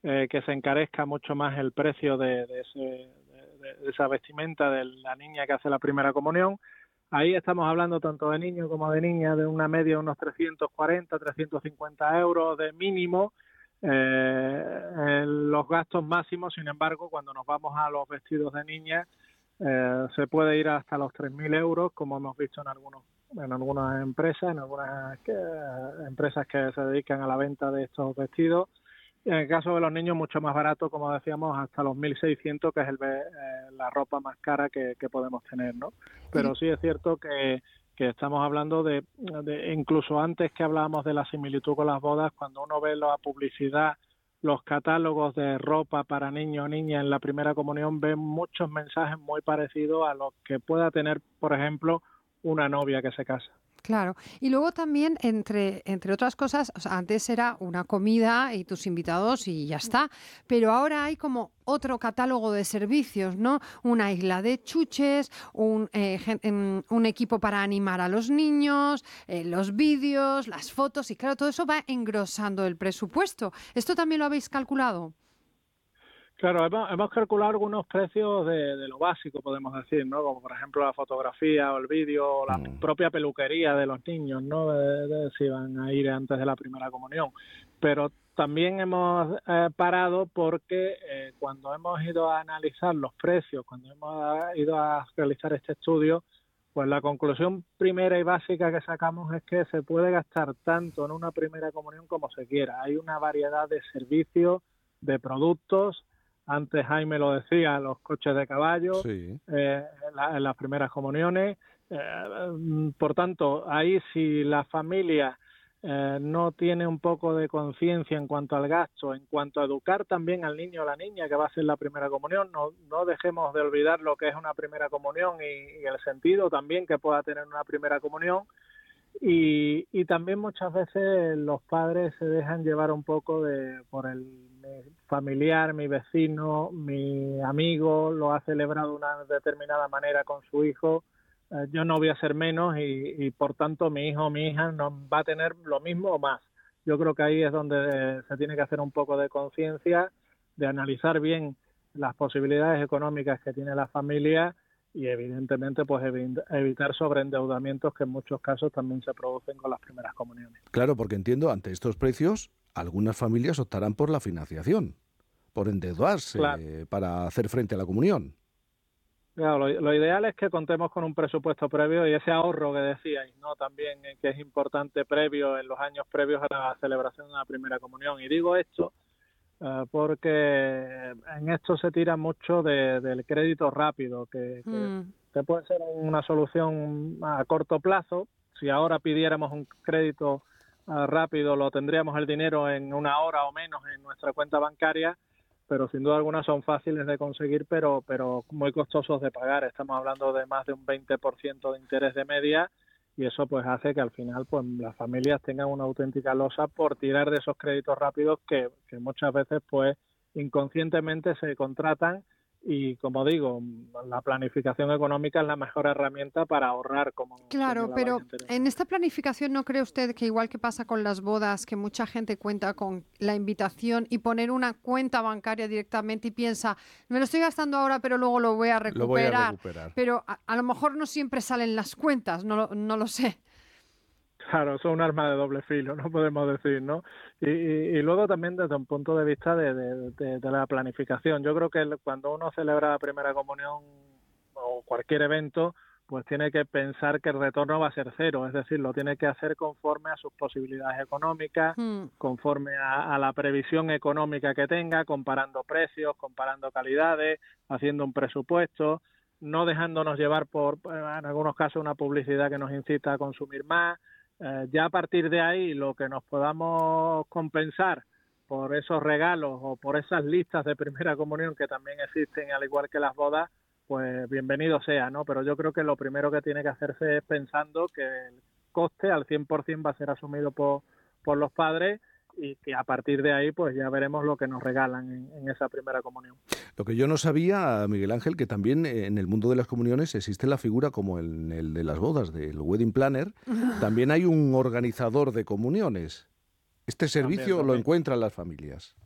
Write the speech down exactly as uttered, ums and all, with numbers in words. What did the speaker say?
eh, que se encarezca mucho más el precio de, de, ese, de, de esa vestimenta de la niña que hace la primera comunión. Ahí estamos hablando tanto de niños como de niñas de una media de unos trescientos cuarenta, trescientos cincuenta euros de mínimo. Eh, los gastos máximos, sin embargo, cuando nos vamos a los vestidos de niñas, eh, se puede ir hasta los tres mil euros, como hemos visto en algunos en algunas empresas, en algunas que, empresas que se dedican a la venta de estos vestidos. Y en el caso de los niños, mucho más barato, como decíamos, hasta los mil seiscientos, que es el, eh, la ropa más cara que, que podemos tener, ¿no? Pero sí es cierto que, que estamos hablando de, de, incluso antes que hablábamos de la similitud con las bodas, cuando uno ve la publicidad, los catálogos de ropa para niños o niñas en la primera comunión, ven muchos mensajes muy parecidos a los que pueda tener, por ejemplo, una novia que se casa. Claro. Y luego también, entre, entre otras cosas, o sea, antes era una comida y tus invitados y ya está, pero ahora hay como otro catálogo de servicios, ¿no? Una isla de chuches, un, eh, un equipo para animar a los niños, eh, los vídeos, las fotos, y claro, todo eso va engrosando el presupuesto. ¿Esto también lo habéis calculado? Claro, hemos, hemos calculado algunos precios de, de lo básico, podemos decir, ¿no? Como por ejemplo la fotografía o el vídeo, o la mm. propia peluquería de los niños, ¿no? De, de, si van a ir antes de la primera comunión. Pero también hemos eh, parado porque eh, cuando hemos ido a analizar los precios, cuando hemos ido a realizar este estudio, pues la conclusión primera y básica que sacamos es que se puede gastar tanto en una primera comunión como se quiera. Hay una variedad de servicios, de productos. Antes Jaime lo decía, los coches de caballo, sí. eh, en, la, en las primeras comuniones. Eh, por tanto, ahí si la familia eh, no tiene un poco de conciencia en cuanto al gasto, en cuanto a educar también al niño o a la niña que va a hacer la primera comunión, no, no dejemos de olvidar lo que es una primera comunión y, y el sentido también que pueda tener una primera comunión. Y, y también muchas veces los padres se dejan llevar un poco de por el mi familiar, mi vecino, mi amigo lo ha celebrado de una determinada manera con su hijo, eh, yo no voy a ser menos y, y por tanto mi hijo o mi hija no va a tener lo mismo o más. Yo creo que ahí es donde eh, se tiene que hacer un poco de conciencia, de analizar bien las posibilidades económicas que tiene la familia y evidentemente pues evitar sobreendeudamientos que en muchos casos también se producen con las primeras comuniones. Claro, porque entiendo, ante estos precios, algunas familias optarán por la financiación, por endeudarse, claro, para hacer frente a la comunión. Claro, lo, lo ideal es que contemos con un presupuesto previo y ese ahorro que decíais, ¿no? También eh, que es importante previo, en los años previos a la celebración de la primera comunión. Y digo esto Uh, porque en esto se tira mucho de, del crédito rápido, que, que, mm. que puede ser una solución a corto plazo. Si ahora pidiéramos un crédito uh, rápido, lo tendríamos el dinero en una hora o menos en nuestra cuenta bancaria, pero sin duda alguna son fáciles de conseguir, pero, pero muy costosos de pagar. Estamos hablando de más de un veinte por ciento de interés de media, y eso pues hace que al final pues las familias tengan una auténtica losa por tirar de esos créditos rápidos que, que muchas veces pues inconscientemente se contratan. Y como digo, la planificación económica es la mejor herramienta para ahorrar. Como claro, pero en esta planificación, ¿no cree usted que igual que pasa con las bodas, que mucha gente cuenta con la invitación y poner una cuenta bancaria directamente y piensa, me lo estoy gastando ahora, pero luego lo voy a recuperar? Lo voy a recuperar. Pero a, a lo mejor no siempre salen las cuentas, no, no lo sé. Claro, eso es un arma de doble filo, no podemos decir, ¿no? Y, y, y luego también desde un punto de vista de, de, de, de la planificación. Yo creo que cuando uno celebra la primera comunión o cualquier evento, pues tiene que pensar que el retorno va a ser cero, es decir, lo tiene que hacer conforme a sus posibilidades económicas, mm. conforme a, a la previsión económica que tenga, comparando precios, comparando calidades, haciendo un presupuesto, no dejándonos llevar por, en algunos casos, una publicidad que nos incita a consumir más. Eh, ya a partir de ahí, lo que nos podamos compensar por esos regalos o por esas listas de primera comunión que también existen, al igual que las bodas, pues bienvenido sea, ¿no? Pero yo creo que lo primero que tiene que hacerse es pensando que el coste al cien por ciento va a ser asumido por, por los padres y que a partir de ahí pues ya veremos lo que nos regalan en, en esa primera comunión. Lo que yo no sabía, Miguel Ángel, que también en el mundo de las comuniones existe la figura como en el de las bodas, del wedding planner, también hay un organizador de comuniones. Este servicio también, también. lo encuentran las familias.